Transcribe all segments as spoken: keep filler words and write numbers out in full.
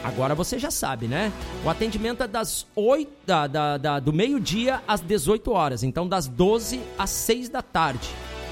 Agora você já sabe, né? O atendimento é das oito, da, da, da, do meio-dia às dezoito horas. Então, das doze às seis da tarde.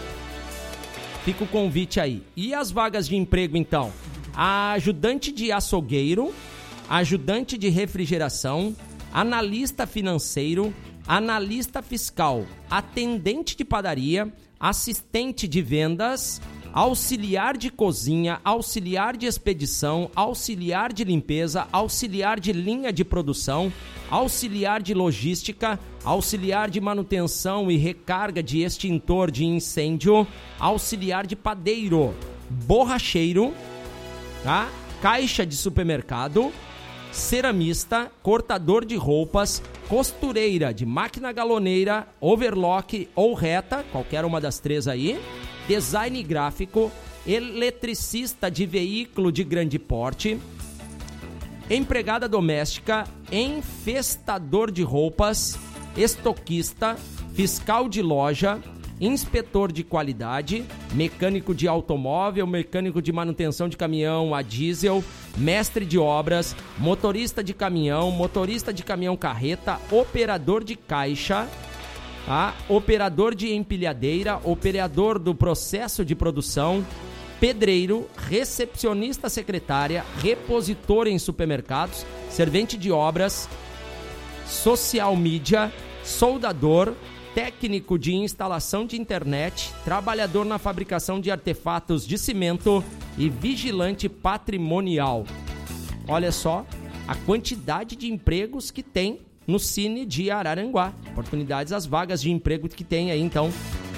Fica o convite aí. E as vagas de emprego, então? A ajudante de açougueiro, ajudante de refrigeração, analista financeiro, analista fiscal, atendente de padaria, assistente de vendas, auxiliar de cozinha, auxiliar de expedição, auxiliar de limpeza, auxiliar de linha de produção, auxiliar de logística, auxiliar de manutenção e recarga de extintor de incêndio, auxiliar de padeiro, borracheiro, tá? Caixa de supermercado, ceramista, cortador de roupas, costureira de máquina galoneira, overlock ou reta, qualquer uma das três aí, design gráfico, eletricista de veículo de grande porte, empregada doméstica, enfestador de roupas, estoquista, fiscal de loja, inspetor de qualidade, mecânico de automóvel, mecânico de manutenção de caminhão a diesel, mestre de obras, motorista de caminhão, motorista de caminhão carreta, operador de caixa, tá? Operador de empilhadeira, operador do processo de produção, pedreiro, recepcionista secretária, repositor em supermercados, servente de obras, social media, soldador, técnico de instalação de internet, trabalhador na fabricação de artefatos de cimento e vigilante patrimonial. Olha só a quantidade de empregos que tem no Cine de Araranguá. Oportunidades, as vagas de emprego que tem aí, então,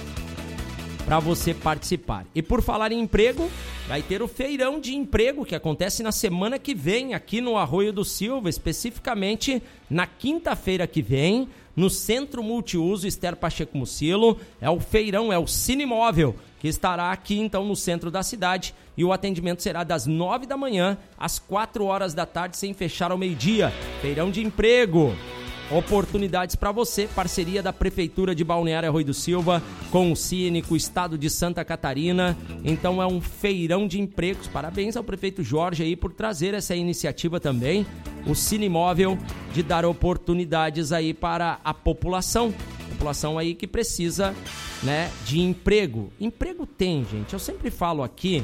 para você participar. E por falar em emprego, vai ter o feirão de emprego que acontece na semana que vem aqui no Arroio do Silva, especificamente na quinta-feira que vem, no Centro Multiuso Esther Pacheco Mucilo. É o feirão, é o Cinemóvel, que estará aqui então no centro da cidade, e o atendimento será das nove da manhã às quatro horas da tarde, sem fechar ao meio-dia. Feirão de emprego. Oportunidades para você, parceria da Prefeitura de Balneário Arroio do Silva com o Cine, com o Estado de Santa Catarina. Então é um feirão de empregos. Parabéns ao prefeito Jorge aí por trazer essa iniciativa também, o Cinemóvel, de dar oportunidades aí para a população. População aí que precisa, né, de emprego. Emprego tem, gente. Eu sempre falo aqui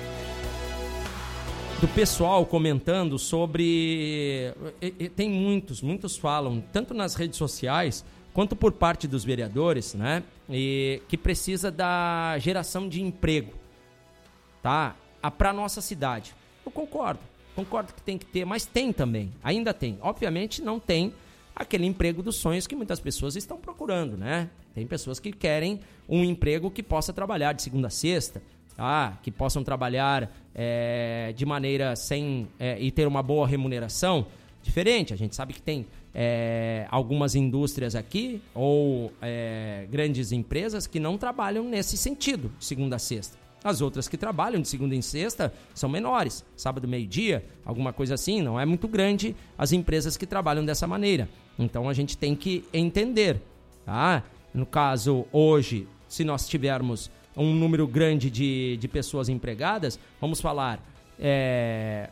do pessoal comentando sobre... Tem muitos, muitos falam, tanto nas redes sociais, quanto por parte dos vereadores, né? E que precisa da geração de emprego, tá? Para a nossa cidade. Eu concordo, concordo que tem que ter, mas tem também, ainda tem. Obviamente não tem aquele emprego dos sonhos que muitas pessoas estão procurando, né? Tem pessoas que querem um emprego que possa trabalhar de segunda a sexta, tá? Que possam trabalhar é, de maneira sem... É, e ter uma boa remuneração diferente. A gente sabe que tem é, algumas indústrias aqui ou é, grandes empresas que não trabalham nesse sentido, de segunda a sexta. As outras que trabalham de segunda em sexta são menores. Sábado, meio-dia, alguma coisa assim. Não é muito grande as empresas que trabalham dessa maneira. Então a gente tem que entender, tá? No caso, hoje, se nós tivermos um número grande de, de pessoas empregadas, vamos falar, é,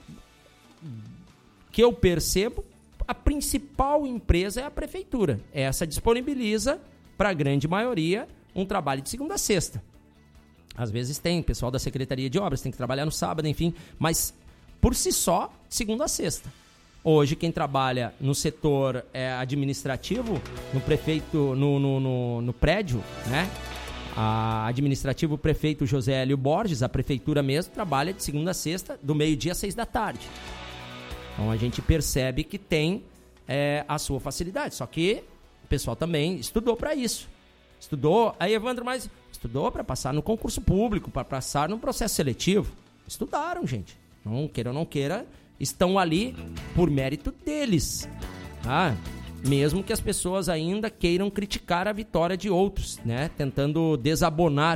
que eu percebo, a principal empresa é a prefeitura. Essa disponibiliza, para a grande maioria, um trabalho de segunda a sexta. Às vezes tem pessoal da Secretaria de Obras, tem que trabalhar no sábado, enfim, mas por si só, segunda a sexta. Hoje, quem trabalha no setor é, administrativo, no prefeito, no, no, no, no prédio, né? A administrativo prefeito José Hélio Borges, a prefeitura mesmo, trabalha de segunda a sexta, do meio-dia às seis da tarde. Então a gente percebe que tem é, a sua facilidade, só que o pessoal também estudou para isso. Estudou, aí Evandro, mas estudou para passar no concurso público, para passar no processo seletivo. Estudaram, gente. Não queira ou não queira, estão ali por mérito deles, tá? Mesmo que as pessoas ainda queiram criticar a vitória de outros, né? Tentando desabonar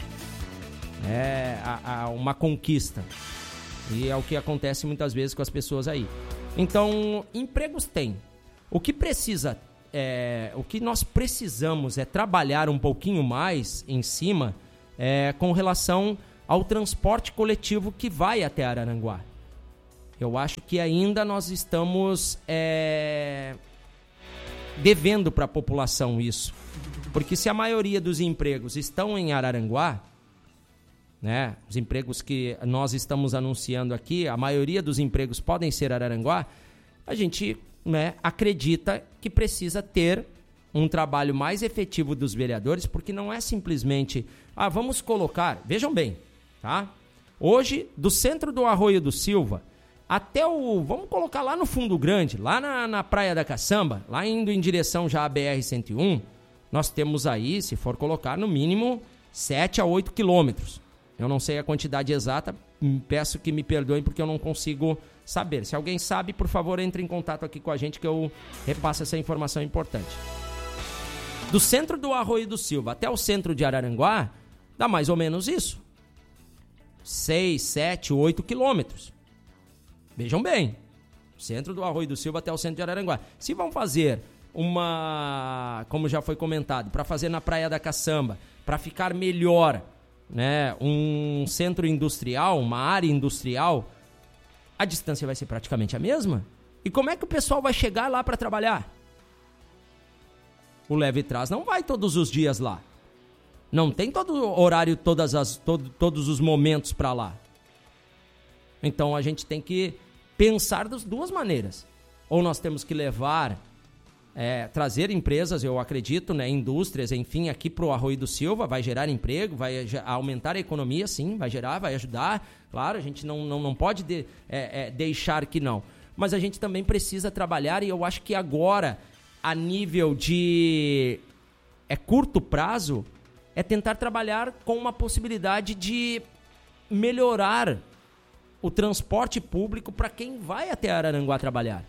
é, a, a uma conquista. E é o que acontece muitas vezes com as pessoas aí. Então, empregos tem. O que precisa, é, o que nós precisamos é trabalhar um pouquinho mais em cima é, com relação ao transporte coletivo que vai até Araranguá. Eu acho que ainda nós estamos é, devendo para a população isso. Porque se a maioria dos empregos estão em Araranguá, né, os empregos que nós estamos anunciando aqui, a maioria dos empregos podem ser Araranguá, a gente, né, acredita que precisa ter um trabalho mais efetivo dos vereadores, porque não é simplesmente, ah, vamos colocar, vejam bem, tá? Hoje, do centro do Arroio do Silva até o, vamos colocar lá no Fundo Grande, lá na, na Praia da Caçamba, lá indo em direção já à B R cento e um, nós temos aí, se for colocar, no mínimo sete a oito quilômetros. Eu não sei a quantidade exata, peço que me perdoem porque eu não consigo saber. Se alguém sabe, por favor, entre em contato aqui com a gente que eu repasso essa informação importante. Do centro do Arroio do Silva até o centro de Araranguá, dá mais ou menos isso. seis, sete, oito quilômetros. Vejam bem, centro do Arroio do Silva até o centro de Araranguá. Se vão fazer uma, como já foi comentado, para fazer na Praia da Caçamba, para ficar melhor, né, um centro industrial, uma área industrial, a distância vai ser praticamente a mesma. E como é que o pessoal vai chegar lá para trabalhar? O leve e trás não vai todos os dias lá. Não tem todo o horário, todas as, todo, todos os momentos para lá. Então a gente tem que pensar das duas maneiras. Ou nós temos que levar, é, trazer empresas, eu acredito, né, indústrias, enfim, aqui para o Arroio do Silva, vai gerar emprego, vai aumentar a economia, sim, vai gerar, vai ajudar. Claro, a gente não, não, não pode de, é, é, deixar que não. Mas a gente também precisa trabalhar, e eu acho que agora, a nível de é, curto prazo, é tentar trabalhar com uma possibilidade de melhorar o transporte público para quem vai até Araranguá trabalhar.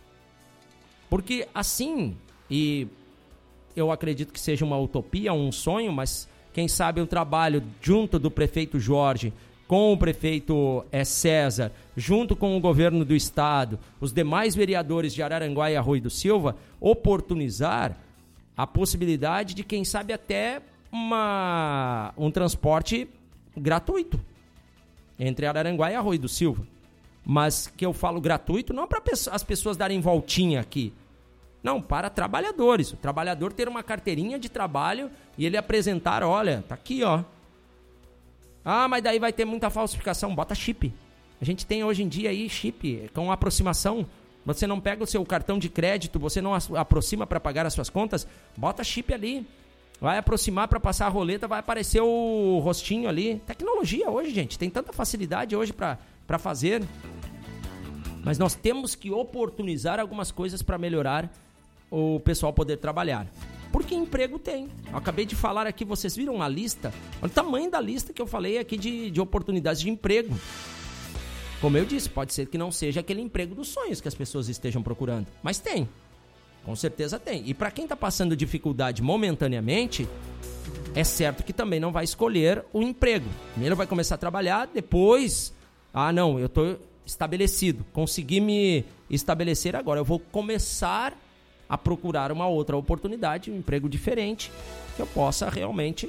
Porque assim, e eu acredito que seja uma utopia, um sonho, mas quem sabe o trabalho junto do prefeito Jorge, com o prefeito é, César, junto com o governo do estado, os demais vereadores de Araranguá e Arroio do Silva, oportunizar a possibilidade de, quem sabe, até uma, um transporte gratuito entre Araranguá e Arroio do Silva. Mas que eu falo gratuito não para as pessoas darem voltinha aqui. Não, para trabalhadores. O trabalhador ter uma carteirinha de trabalho e ele apresentar, olha, tá aqui, ó. Ah, mas daí vai ter muita falsificação. Bota chip. A gente tem hoje em dia aí chip com aproximação. Você não pega o seu cartão de crédito, você não aproxima para pagar as suas contas, bota chip ali. Vai aproximar para passar a roleta, vai aparecer o rostinho ali. Tecnologia hoje, gente. Tem tanta facilidade hoje para para fazer. Mas nós temos que oportunizar algumas coisas para melhorar o pessoal poder trabalhar. Porque emprego tem. Eu acabei de falar aqui, vocês viram a lista? Olha o tamanho da lista que eu falei aqui de, de oportunidades de emprego. Como eu disse, pode ser que não seja aquele emprego dos sonhos que as pessoas estejam procurando. Mas tem. Com certeza tem. E para quem está passando dificuldade momentaneamente, é certo que também não vai escolher o emprego. Primeiro vai começar a trabalhar, depois... Ah, não, eu estou estabelecido. Consegui me estabelecer agora. Eu vou começar a procurar uma outra oportunidade, um emprego diferente, que eu possa realmente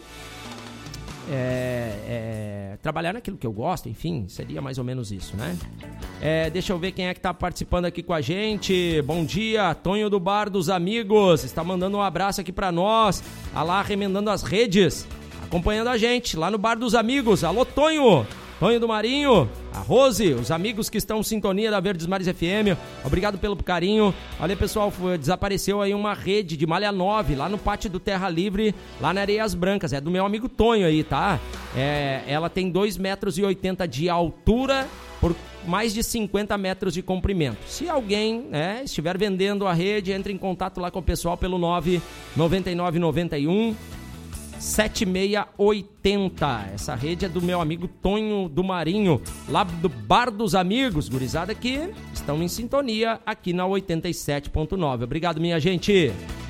é, é, trabalhar naquilo que eu gosto. Enfim, seria mais ou menos isso, né? É, deixa eu ver quem é que está participando aqui com a gente. Bom dia, Tonho do Bar dos Amigos. Está mandando um abraço aqui para nós. Tá lá remendando as redes, acompanhando a gente lá no Bar dos Amigos. Alô, Tonho! Tonho do Marinho, a Rose, os amigos que estão em sintonia da Verdes Mares F M, obrigado pelo carinho. Olha, pessoal, foi, desapareceu aí uma rede de malha nove lá no pátio do Terra Livre, lá na Areias Brancas, é do meu amigo Tonho aí, tá? É, ela tem dois metros e oitenta de altura por mais de cinquenta metros de comprimento. Se alguém, né, estiver vendendo a rede, entre em contato lá com o pessoal pelo nove nove nove nove um sete seis oito zero. Essa rede é do meu amigo Tonho do Marinho, lá do Bar dos Amigos, gurizada, que estão em sintonia aqui na oitenta e sete ponto nove. Obrigado, minha gente.